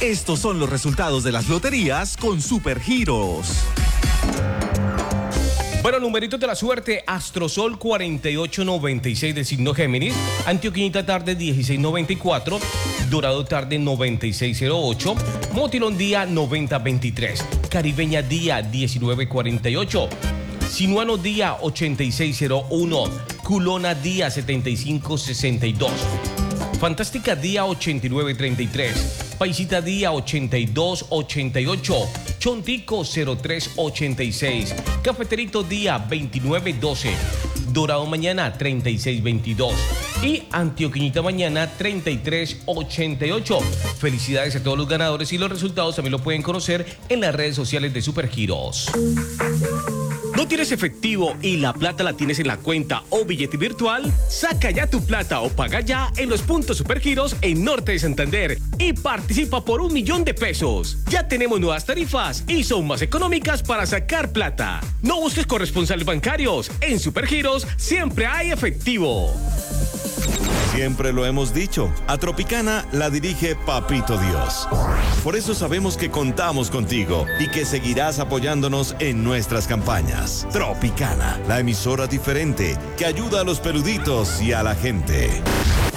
Estos son los resultados de las loterías con Supergiros. Bueno, numeritos de la suerte: Astrosol 4896 del signo Géminis, Antioquinita tarde 1694, Dorado tarde 9608, Motilón día 9023, Caribeña día 1948, Sinuano día 8601, Culona día 7562, Fantástica día 8933, Paisita día 8288, Chontico 0386, Cafeterito día 2912, Dorado mañana 3622 y Antioquinita mañana 3388. Felicidades a todos los ganadores y los resultados también lo pueden conocer en las redes sociales de Supergiros. ¿No tienes efectivo y la plata la tienes en la cuenta o billete virtual? Saca ya tu plata o paga ya en los puntos Supergiros en Norte de Santander y participa por 1 millón de pesos. Ya tenemos nuevas tarifas y son más económicas para sacar plata. No busques corresponsales bancarios. En Supergiros siempre hay efectivo. Siempre lo hemos dicho, a Tropicana la dirige Papito Dios. Por eso sabemos que contamos contigo y que seguirás apoyándonos en nuestras campañas. Tropicana, la emisora diferente que ayuda a los peluditos y a la gente.